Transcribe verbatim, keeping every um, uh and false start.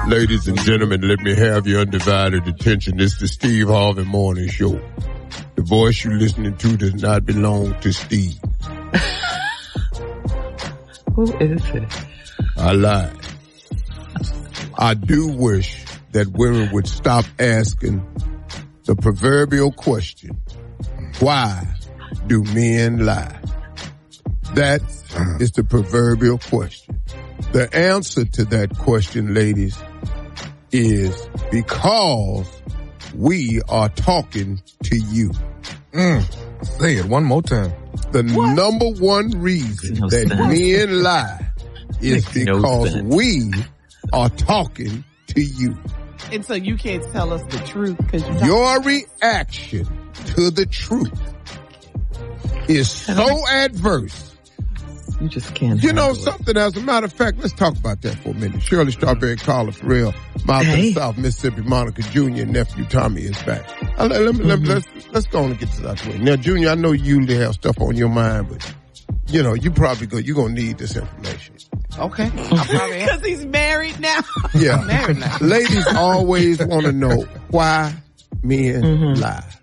Ladies and gentlemen, let me have your undivided attention. This is the Steve Harvey Morning Show. The voice you're listening to does not belong to Steve. Who is it? I lied. I do wish that women would stop asking the proverbial question, why do men lie? That is the proverbial question. The answer to that question, ladies, is because we are talking to you. Mm. Say it one more time. The what? number one reason no that sense. men lie is Makes because no we are talking to you. And so you can't tell us the truth because your reaction to the truth is so adverse. You just can't. You know it. something, as a matter of fact, let's talk about that for a minute. Shirley Strawberry, Carla Farrell, Miles Hey. of the South, Mississippi, Monica Junior, and nephew Tommy is back. Uh, let, let, Mm-hmm. let, let's, let's go on and get to that way. Now, Junior, I know you usually have stuff on your mind, but, you know, you probably go, you're going to need this information. Okay. Because he's married now. Yeah. married now. Ladies always want to know why men Mm-hmm. lie.